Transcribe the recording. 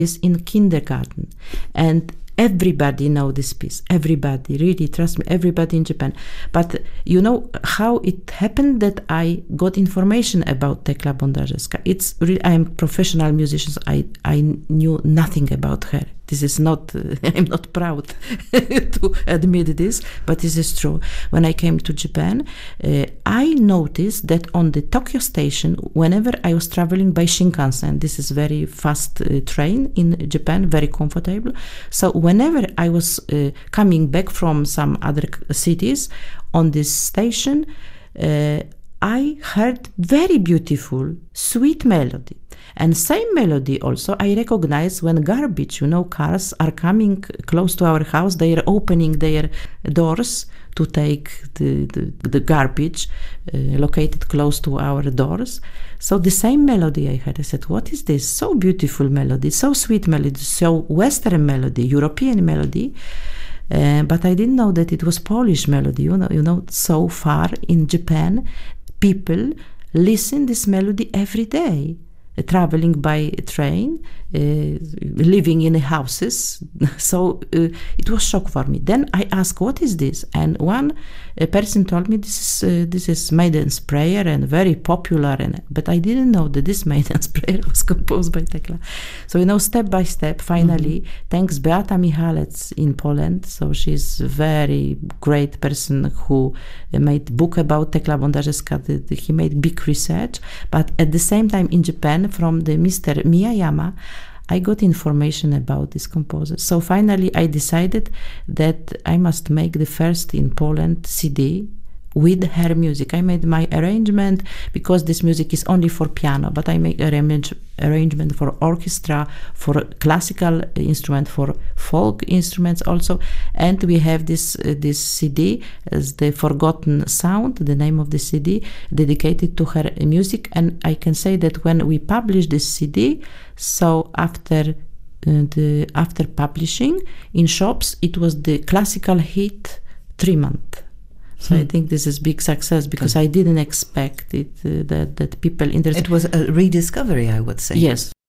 is in kindergarten, and everybody know this piece. Everybody, really, trust me, everybody in Japan. But you know how it happened that I got information about Tekla Bondarzeska. It's really, I am professional musician. I knew nothing about her. This is not, I'm not proud to admit this, but this is true. When I came to Japan, I noticed that on the Tokyo station, whenever I was traveling by Shinkansen, this is very fast train in Japan, very comfortable. So whenever I was coming back from some other cities on this station, I heard very beautiful, sweet melody. And same melody also I recognize when garbage, you know, cars are coming close to our house. They are opening their doors to take the garbage located close to our doors. So the same melody I heard. I said, what is this? So beautiful melody, so sweet melody, so Western melody, European melody. But I didn't know that it was Polish melody. You know, so far in Japan, people listen this melody every day. Traveling by train, living in houses. So it was shock for me. Then I asked, what is this? And one person told me this is Maiden's Prayer and very popular. But I didn't know that this Maiden's Prayer was composed by Tekla. So, you know, step by step, finally, thanks Beata Michalec in Poland. So she's a very great person who made book about Tekla Bondarzeska. He made big research. But at the same time in Japan, from the Mr. Miyayama, I got information about this composer. So finally I decided that I must make the first in Poland CD with her music. I made my arrangement because this music is only for piano, but I make arrangement for orchestra, for classical instrument, for folk instruments also. And we have this CD as The Forgotten Sound, the name of the CD, dedicated to her music. And I can say that when we published this CD, so after publishing in shops, it was the classical hit 3 months. So I think this is big success because I didn't expect it that people interested. It was a rediscovery, I would say. Yes.